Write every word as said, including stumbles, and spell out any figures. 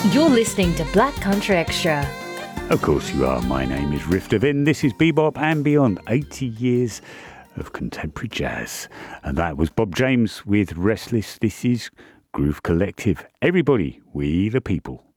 You're listening to Black Country Extra. Of course you are. My name is Rift of In. This is Bebop and Beyond. eighty years of contemporary jazz. And that was Bob James with Restless. This is Groove Collective. Everybody, we the people.